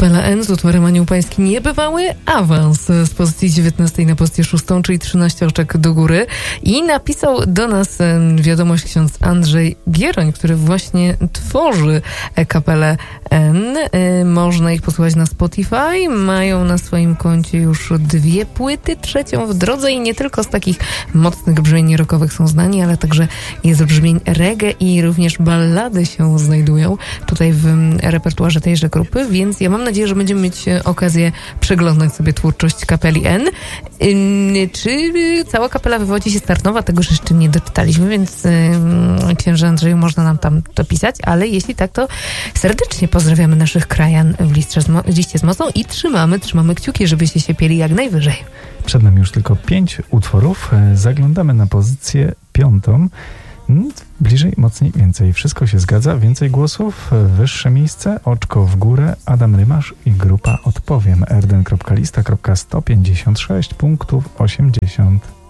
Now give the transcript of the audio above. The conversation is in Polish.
Kapela N z utworem Anioł Pański Niebywały. Awans z pozycji 19 na pozycję 6, czyli 13 oczek do góry. I napisał do nas wiadomość ksiądz Andrzej Gieroń, który właśnie tworzy kapelę N. Można ich posłuchać na Spotify. Mają na swoim koncie już 2 płyty, 3 w drodze i nie tylko z takich mocnych brzmień rockowych są znani, ale także jest brzmień reggae i również ballady się znajdują tutaj w repertuarze tejże grupy, więc ja mam nadzieję, że będziemy mieć okazję przeglądać sobie twórczość kapeli N. Czy cała kapela wywodzi się z Tarnowa? Tego jeszcze nie doczytaliśmy, więc księże Andrzeju, można nam tam to pisać, ale jeśli tak, to serdecznie pozdrawiamy naszych krajan w liście z mocą i trzymamy kciuki, żebyście się pieli jak najwyżej. Przed nami już tylko 5 utworów. Zaglądamy na pozycję 5. Bliżej, mocniej, więcej. Wszystko się zgadza. Więcej głosów, wyższe miejsce, oczko w górę. Adam Rymasz i grupa Odpowiem. rden.lista.156 punktów 80.